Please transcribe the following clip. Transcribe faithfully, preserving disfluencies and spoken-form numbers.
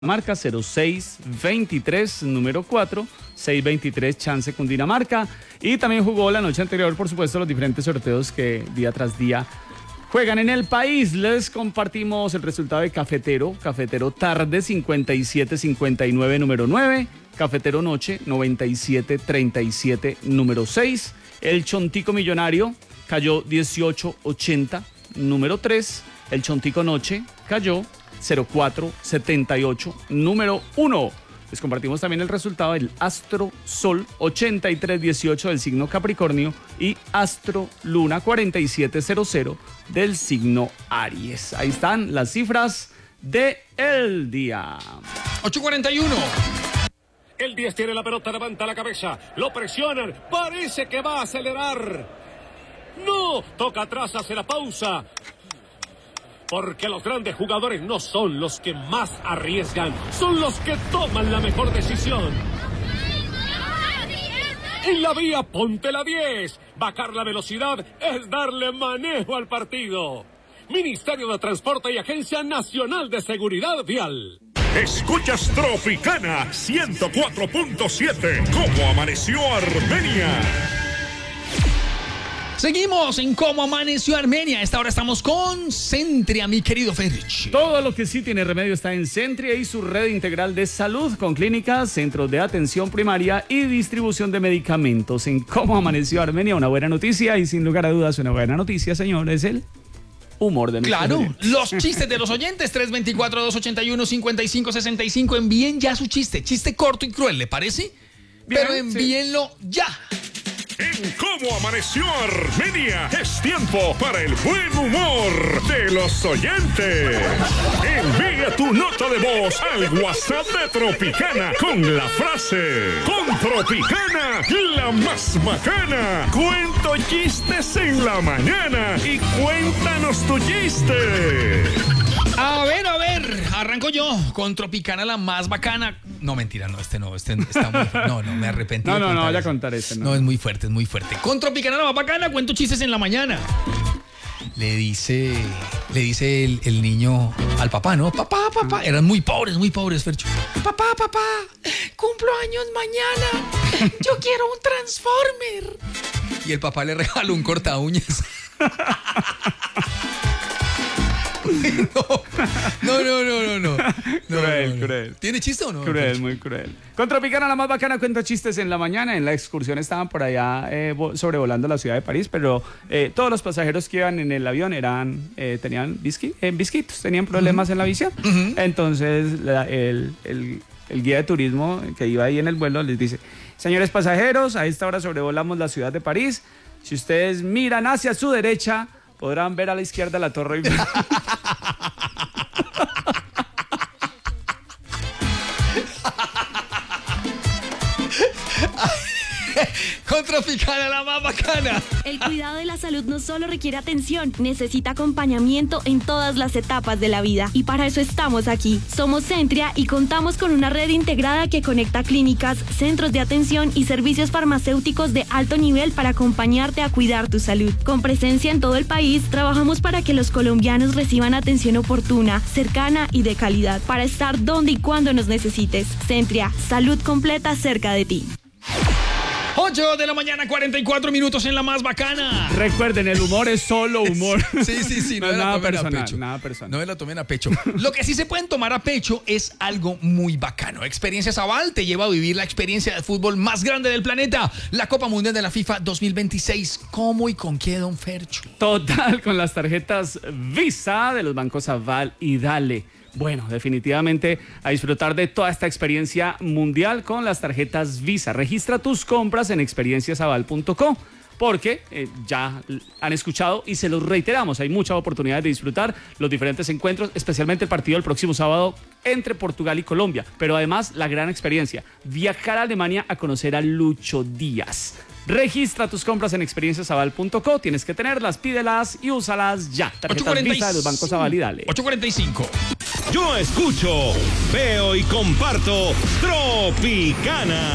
Marca cero seis veintitrés, número cuatro, seis veintitrés Chance Cundinamarca. Y también jugó la noche anterior, por supuesto, los diferentes sorteos que día tras día juegan en el país. Les compartimos el resultado de Cafetero. Cafetero Tarde cincuenta y siete cincuenta y nueve, número nueve. Cafetero Noche noventa y siete treinta y siete, número seis. El Chontico Millonario cayó dieciocho ochenta, número tres. El Chontico Noche cayó cero cuatro setenta y ocho, número uno. Les compartimos también el resultado del Astro Sol ochenta y tres dieciocho del signo Capricornio y Astro Luna cuarenta y siete cero cero del signo Aries. Ahí están las cifras del día. ocho cuarenta y uno. El diez tiene la pelota, levanta la cabeza, lo presionan, parece que va a acelerar. No, toca atrás, hace la pausa. Porque los grandes jugadores no son los que más arriesgan, son los que toman la mejor decisión. En la vía, ponte la diez. Bajar la velocidad es darle manejo al partido. Ministerio de Transporte y Agencia Nacional de Seguridad Vial. Escuchas Tropicana ciento cuatro punto siete. ¿Cómo amaneció Armenia? Seguimos en Cómo Amaneció Armenia. A esta hora estamos con Centria, mi querido Ferch. Todo lo que sí tiene remedio está en Centria y su red integral de salud con clínicas, centros de atención primaria y distribución de medicamentos. En Cómo Amaneció Armenia, una buena noticia y sin lugar a dudas una buena noticia, señor, es el humor de nuestros Claro, oyentes. los chistes de los oyentes. Tres dos cuatro, dos ocho uno, cinco cinco seis cinco. Envíen ya su chiste. Chiste corto y cruel, ¿le parece? Bien, Pero envíenlo sí. ya. En Cómo Amaneció Armenia es tiempo para el buen humor de los oyentes. Envía tu nota de voz al WhatsApp de Tropicana con la frase: con Tropicana, la más bacana. Cuento chistes en la mañana y cuéntanos tu chiste. A ver, a ver, arranco yo con Tropicana, la más bacana. No, mentira, no, este no, este está muy... No, no, me arrepentí. No, de no, no, vaya a eso. contar este. No. no, es muy fuerte, es muy fuerte. Con Tropicana, la más bacana, cuento chistes en la mañana. Le dice, le dice el, el niño al papá, ¿no? Papá, papá, eran muy pobres, muy pobres, Fercho. Papá, papá, cumplo años mañana. Yo quiero un Transformer. Y el papá le regaló un corta uñas. No, no, no, no, no. no Cruel, no, no. cruel. ¿Tiene chiste o no? Cruel, muy cruel. Con Tropicana, la más bacana, cuenta chistes en la mañana. En la excursión estaban por allá eh, sobrevolando la ciudad de París, pero eh, todos los pasajeros que iban en el avión eran eh, tenían bisqui, eh, bisquitos, tenían problemas uh-huh. en la visión. Uh-huh. Entonces, la, el, el, el guía de turismo que iba ahí en el vuelo les dice: señores pasajeros, a esta hora sobrevolamos la ciudad de París. Si ustedes miran hacia su derecha, podrán ver a la izquierda la Torre Eiffel. Con Tropicana, la más bacana. El cuidado de la salud no solo requiere atención, necesita acompañamiento en todas las etapas de la vida. Y para eso estamos aquí. Somos Centria y contamos con una red integrada que conecta clínicas, centros de atención y servicios farmacéuticos de alto nivel para acompañarte a cuidar tu salud. Con presencia en todo el país, trabajamos para que los colombianos reciban atención oportuna, cercana y de calidad, para estar donde y cuando nos necesites. Centria, salud completa cerca de ti. ocho de la mañana, cuarenta y cuatro minutos en la más bacana. Recuerden, el humor es solo humor. Sí, sí, sí. No, No, es me la nada tomen a personal, pecho. nada personal. No me la tomen a pecho. Lo que sí se pueden tomar a pecho es algo muy bacano. Experiencia Aval te lleva a vivir la experiencia de fútbol más grande del planeta. La Copa Mundial de la FIFA dos mil veintiséis. ¿Cómo y con qué, don Fercho? Total, con las tarjetas Visa de los bancos Aval y Dale. Bueno, definitivamente a disfrutar de toda esta experiencia mundial con las tarjetas Visa. Registra tus compras en experiencias aval punto co porque eh, ya han escuchado y se los reiteramos. Hay muchas oportunidades de disfrutar los diferentes encuentros, especialmente el partido del próximo sábado entre Portugal y Colombia. Pero además la gran experiencia, viajar a Alemania a conocer a Lucho Díaz. Registra tus compras en experiencias aval punto co. Tienes que tenerlas, pídelas y úsalas ya. Tarjetas Visa de los bancos Aval y Dale. ocho cuarenta y cinco. Yo escucho, veo y comparto Tropicana.